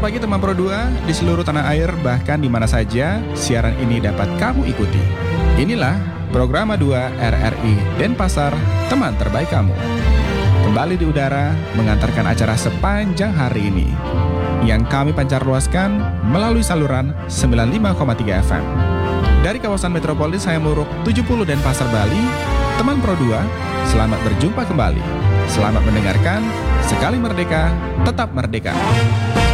Selamat pagi teman Pro 2 di seluruh tanah air, bahkan di mana saja siaran ini dapat kamu ikuti. Inilah Programa 2 RRI Denpasar, teman terbaik kamu. Kembali di udara mengantarkan acara sepanjang hari ini yang kami pancar luaskan melalui saluran 95,3 FM. Dari kawasan metropolis Hayam Wuruk 70 Denpasar, Bali, teman Pro 2, selamat berjumpa kembali. Selamat mendengarkan, sekali merdeka, tetap merdeka.